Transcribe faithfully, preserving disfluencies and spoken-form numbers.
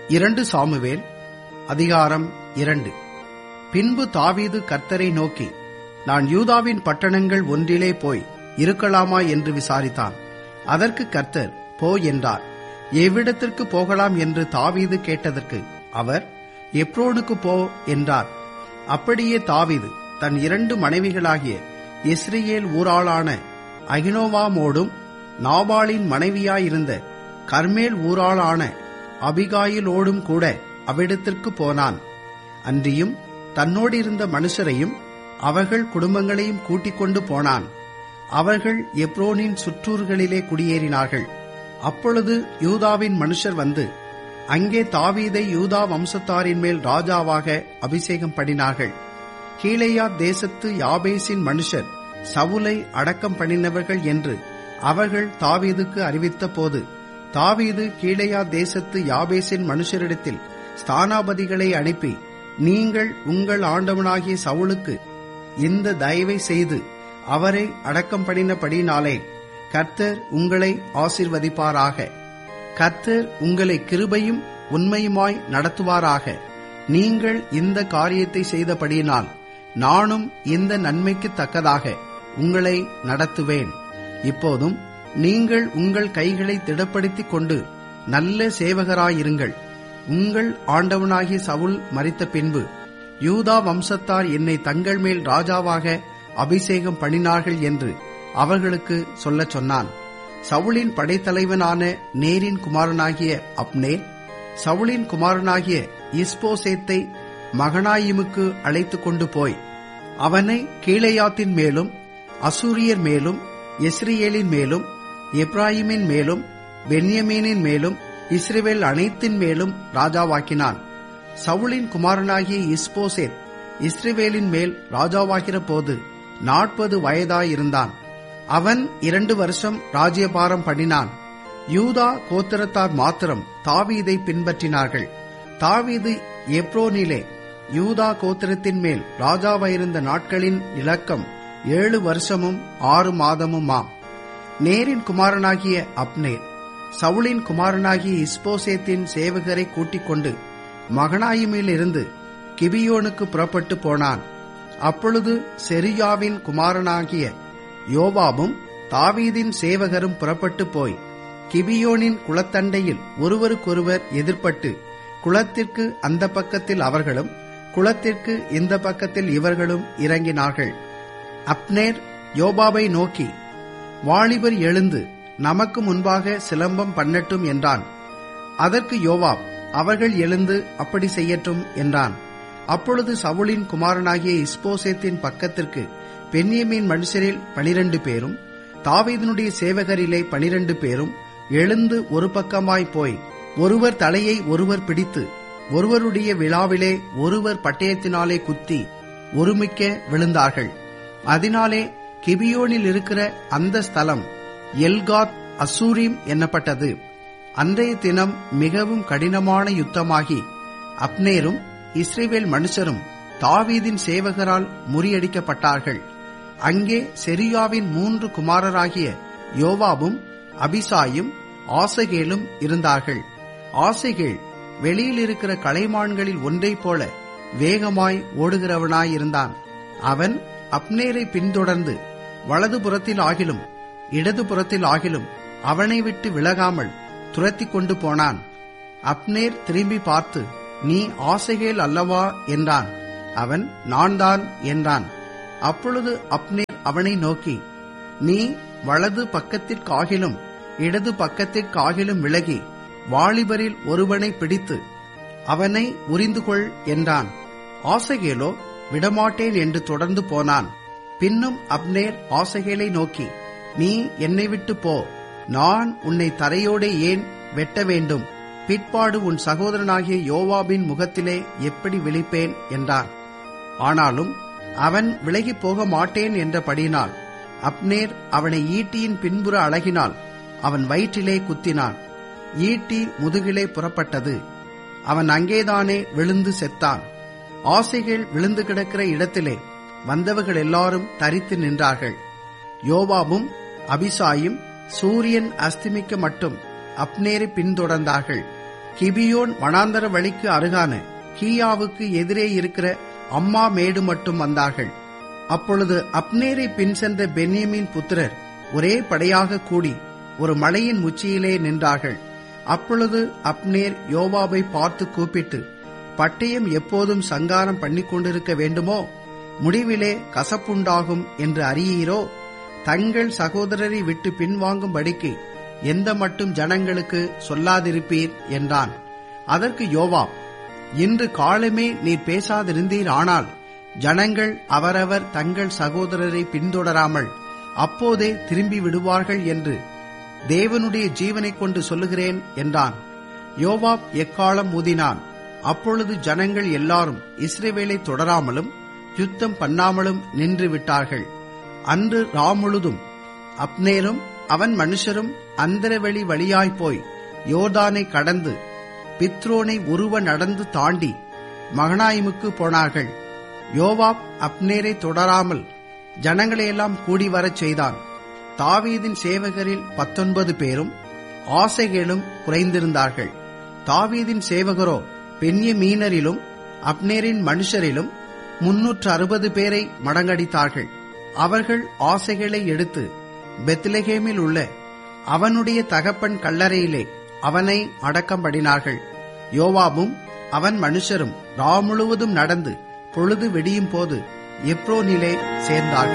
இரண்டு சாமுவேல் அதிகாரம் இரண்டு. பின்பு தாவீது கர்த்தரை நோக்கி, நான் யூதாவின் பட்டணங்கள் ஒன்றிலே போய் இருக்கலாமா என்று விசாரித்தான். அதற்கு கர்த்தர், போ என்றார். எவ்விடத்திற்கு போகலாம் என்று தாவீது கேட்டதற்கு அவர், எப்ரோனுக்கு போ என்றார். அப்படியே தாவீது தன் இரண்டு மனைவிகளாகிய இஸ்ரேல் ஊராளான அகினோவாமோடும் நாபாலின் மனைவியாயிருந்த கர்மேல் ஊராளான அபிகாயிலோடும் கூட அவ்விடத்திற்கு போனான். அன்றியும் தன்னோடிருந்த மனுஷரையும் அவர்கள் குடும்பங்களையும் கூட்டிக் கொண்டு போனான். அவர்கள் எப்ரோனின் சுற்றூர்களிலே குடியேறினார்கள். அப்பொழுது யூதாவின் மனுஷர் வந்து அங்கே தாவீதை யூதா வம்சத்தாரின் மேல் ராஜாவாக அபிஷேகம் பண்ணினார்கள். கீலேயாத் தேசத்து யாபேசின் மனுஷர் சவுலை அடக்கம் பண்ணினவர்கள் என்று அவர்கள் தாவீதுக்கு அறிவித்த போது, தாவீது கீலேயாத் தேசத்து யாபேசின் மனுஷரிடத்தில் ஸ்தானாபதிகளை அனுப்பி, நீங்கள் உங்கள் ஆண்டவனாகிய சவுலுக்கு இந்த தயவை செய்து அவரை அடக்கம் பண்ணினபடினாலே கர்த்தர் உங்களை ஆசீர்வதிப்பாராக. கர்த்தர் உங்களை கிருபையும் உண்மையுமாய் நடத்துவாராக. நீங்கள் இந்த காரியத்தை செய்தபடியினால் நானும் இந்த நன்மைக்கு தக்கதாக உங்களை நடத்துவேன். இப்போதும் நீங்கள் உங்கள் கைகளை திடப்படுத்திக் கொண்டு நல்ல சேவகராயிருங்கள். உங்கள் ஆண்டவனாகிய சவுல் மரித்த பின்பு யூதா வம்சத்தார் என்னை தங்கள் மேல் ராஜாவாக அபிஷேகம் பண்ணினார்கள் என்று அவர்களுக்கு சொல்லச் சொன்னான். சவுலின் படைத்தலைவனான நேரின் குமாரனாகிய அப்னேர் சவுலின் குமாரனாகிய இஸ்போசேத்தை மகனாயிமுக்கு அழைத்து கொண்டு போய் அவனை கீலேயாத்தின் மேலும் அசூரியர் மேலும் இஸ்ரேலின் மேலும் எப்ராயிமின் மேலும் பென்யமீனின் மேலும் இஸ்ரவேல் அனைத்தின் மேலும் ராஜாவாக்கினான். சவுலின் குமாரனாகிய இஸ்போசேத் இஸ்ரவேலின் மேல் ராஜாவாகிற போது நாற்பது வயதாயிருந்தான். அவன் இரண்டு வருஷம் ராஜ்யபாரம் பண்ணினான். யூதா கோத்திரத்தார் மாத்திரம் தாவீதை பின்பற்றினார்கள். தாவீது எப்ரோனிலே யூதா கோத்திரத்தின் மேல் ராஜாவாயிருந்த நாட்களின் இலக்கம் ஏழு வருஷமும் ஆறு மாதமுமாம். நேரின் குமாரனாகிய அப்னேர் சவுலின் குமாரனாகிய இஸ்போசேத்தின் சேவகரை கூட்டிக் கொண்டு மகனாயிமிலிருந்து கிபியோனுக்கு புறப்பட்டு போனான். அப்பொழுது செருயாவின் குமாரனாகிய யோவாபும் தாவீதின் சேவகரும் புறப்பட்டு போய் கிபியோனின் குளத்தண்டையில் ஒருவருக்கொருவர் எதிர்பட்டு, குளத்திற்கு அந்த பக்கத்தில் அவர்களும் குளத்திற்கு இந்த பக்கத்தில் இவர்களும் இறங்கினார்கள். அப்னேர் யோவாபை நோக்கி, வாலிபர் எழுந்து நமக்கு முன்பாக சிலம்பம் பண்ணட்டும் என்றான். அதற்கு யோவாப், அவர்கள் எழுந்து அப்படி செய்யட்டும் என்றான். அப்பொழுது சவுலின் குமாரனாகிய இஸ்போசேத்தின் பக்கத்திற்கு பென்யமீன் மனுஷரில் பனிரண்டு பேரும் தாவீதினுடைய சேவகரிலே பனிரண்டு பேரும் எழுந்து ஒரு பக்கமாய் போய் ஒருவர் தலையை ஒருவர் பிடித்து ஒருவருடைய விழாவிலே ஒருவர் பட்டயத்தினாலே குத்தி ஒருமிக்க விழுந்தார்கள். அதனாலே கிபியோனில் இருக்கிற அந்த ஸ்தலம் எல்காத் அசூரிம் என்னப்பட்டது. அன்றைய தினம் மிகவும் கடினமான யுத்தமாகி அப்னேரும் இஸ்ரவேல் மனுஷரும் தாவீதின் சேவகரால் முறியடிக்கப்பட்டார்கள். அங்கே செருயாவின் மூன்று குமாரராகிய யோவாபும் அபிசாயும் ஆசகேலும் இருந்தார்கள். ஆசகேல் வெளியில் இருக்கிற கலைமான்களில் ஒன்றை போல வேகமாய் ஓடுகிறவனாயிருந்தான். அவன் அப்னேரை பின்தொடர்ந்து வலது புறத்தில் ஆகிலும் இடது புறத்தில் ஆகிலும் அவனை விட்டு விலகாமல் துரத்தி கொண்டு போனான். அப்னேர் திரும்பி பார்த்து, நீ ஆசகேல் அல்லவா என்றான். அவன், நான் தான் என்றான். அப்பொழுது அப்னேர் அவனை நோக்கி, நீ வலது பக்கத்திற்காகிலும் இடது பக்கத்திற்காகிலும் விலகி வாலிபரில் ஒருவனை பிடித்து அவனை உரிந்துகொள் என்றான். ஆசகேலோ விடமாட்டேன் என்று தொடர்ந்து போனான். பின்னும் அப்னேர் ஆசகேலை நோக்கி, நீ என்னை விட்டு போ, நான் உன்னை தரையோடே ஏன் வெட்ட வேண்டும்? பிற்பாடு உன் சகோதரனாகிய யோவாபின் முகத்திலே எப்படி விழிப்பேன் என்றான். ஆனாலும் அவன் விலகி போக மாட்டேன் என்றபடியினால் அப்னேர் அவனை ஈட்டியின் பின்புற அழகினால் அவன் வயிற்றிலே குத்தினான். ஈட்டி முதுகிலே புறப்பட்டது. அவன் அங்கேதானே விழுந்து செத்தான். ஆசைகள் விழுந்து கிடக்கிற இடத்திலே வந்தவர்கள் எல்லாரும் தரித்து நின்றார்கள். யோவாபும் அபிசாயும் சூரியன் அஸ்தமிக்க மட்டும் அப்னேரை பின்தொடர்ந்தார்கள். கிபியோன் வனாந்தர வழிக்கு அருகான கீயாவுக்கு எதிரே இருக்கிற அம்மா மேடு மட்டும் வந்தார்கள். அப்பொழுது அப்னேரை பின் சென்ற பென்யமீன் புத்திரர் ஒரே படையாக கூடி ஒரு மலையின் உச்சியிலே நின்றார்கள். அப்பொழுது அப்னேர் யோவாபை பார்த்து கூப்பிட்டு, பட்டயம் எப்போதும் சங்காரம் பண்ணிக் கொண்டிருக்க வேண்டுமோ? முடிவிலே கசப்புண்டாகும் என்று அறியீரோ? தங்கள் சகோதரரை விட்டு பின்வாங்கும்படிக்கு எந்த மட்டும் ஜனங்களுக்கு சொல்லாதிருப்பீர் என்றான். அதற்கு யோவாப், இன்று காலமே நீர் பேசாதிருந்தீர், ஆனால் ஜனங்கள் அவரவர் தங்கள் சகோதரரை பின்தொடராமல் அப்போதே திரும்பி விடுவார்கள் என்று தேவனுடைய ஜீவனை கொண்டு சொல்லுகிறேன் என்றான். யோவாப் எக்காலம் ஊதினான். அப்பொழுது ஜனங்கள் எல்லாரும் இஸ்ரவேலை தொடராமலும் யுத்தம் பண்ணாமலும் நின்று விட்டார்கள். அன்று ராமுழுதும் அப்னேரும் அவன் மனுஷரும் அந்தரவெளி வழியாய்ப்போய் யோர்தானை கடந்து பித்ரோனை உருவ நடந்து தாண்டி மகனாயிமுக்கு போனார்கள். யோவாப் அப்னேரை தொடராமல் ஜனங்களையெல்லாம் கூடி வரச் செய்தான். தாவீதின் சேவகரில் பத்தொன்பது பேரும் ஆசைகளும் குறைந்திருந்தார்கள். தாவீதின் சேவகரோ பென்யமீனரிலும் அப்னேரின் மனுஷரிலும் முன்னூற்று அறுபது பேரை மடங்கடித்தார்கள். அவர்கள் ஆசைகளை எடுத்து பெத்லெகேமில் உள்ள அவனுடைய தகப்பன் கல்லறையிலே அவனை அடக்கம் பண்ணினார்கள். யோவாபும் அவன் மனுஷரும் ரா முழுவதும் நடந்து பொழுது வெடியும் போது எப்ரோனிலே சேர்ந்தார்கள்.